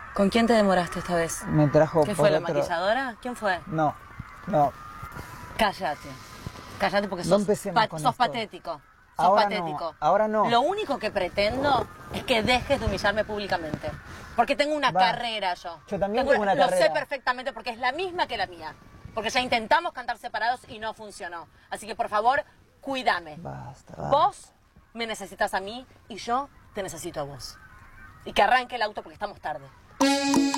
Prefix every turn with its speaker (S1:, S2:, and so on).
S1: ¿Con quién te demoraste esta vez?
S2: Me trajo
S1: ¿Quién
S2: por
S1: fue, la
S2: otro...
S1: maquilladora? ¿Quién fue?
S2: No, no.
S1: Cállate. Cállate porque
S2: No
S1: sos,
S2: empecemos con
S1: sos
S2: esto.
S1: patético. Sos
S2: Ahora
S1: patético.
S2: no, ahora no.
S1: Lo único que pretendo es que dejes de humillarme públicamente. Porque tengo una carrera yo.
S2: Yo también tengo una carrera.
S1: Lo sé perfectamente porque es la misma que la mía. Porque ya intentamos cantar separados y no funcionó. Así que por favor, cuídame.
S2: Basta.
S1: Vos me necesitas a mí y yo te necesito a vos. Y que arranque el auto porque estamos tarde.